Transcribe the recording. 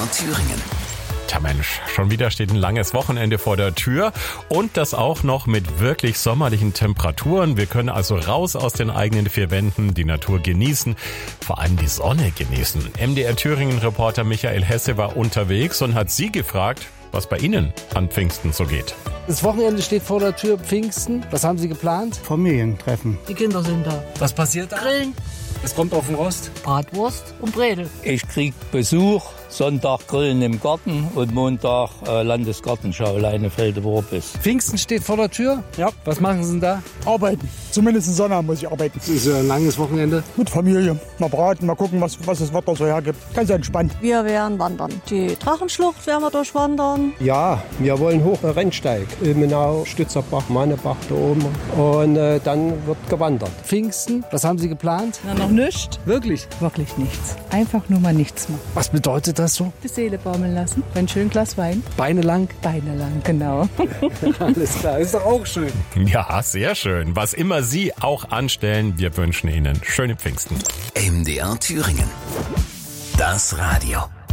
MDR Thüringen. Tja Mensch, schon wieder steht ein langes Wochenende vor der Tür und das auch noch mit wirklich sommerlichen Temperaturen. Wir können also raus aus den eigenen vier Wänden, die Natur genießen, vor allem die Sonne genießen. MDR Thüringen-Reporter Michael Hesse war unterwegs und hat Sie gefragt, was bei Ihnen an Pfingsten so geht. Das Wochenende steht vor der Tür, Pfingsten. Was haben Sie geplant? Familientreffen. Die Kinder sind da. Was passiert da? Grillen, Es kommt auf den Rost. Bratwurst und Bredel. Ich krieg Besuch, Sonntag Grillen im Garten und Montag Landesgartenschau Leinefelde Worbis. Pfingsten steht vor der Tür. Ja. Was machen Sie denn da? Arbeiten. Zumindest in Sonne muss ich arbeiten. Das ist ja ein langes Wochenende. Mit Familie. Mal braten, mal gucken, was das Wetter so hergibt. Ganz entspannt. Wir werden wandern. Die Drachenschlucht werden wir durchwandern. Ja, wir wollen hoch in Rennsteig. Ilmenau, Stützerbach, Mannebach da oben. Und dann wird gewandert. Pfingsten, was haben Sie geplant? Na, noch nichts. Wirklich? Wirklich nichts. Einfach nur mal nichts machen. Was bedeutet das so? Die Seele baumeln lassen. Ein schönes Glas Wein. Beine lang? Beine lang, genau. Alles klar, ist doch auch schön. Ja, sehr schön. Was immer Sie auch anstellen, wir wünschen Ihnen schöne Pfingsten. MDR Thüringen. Das Radio.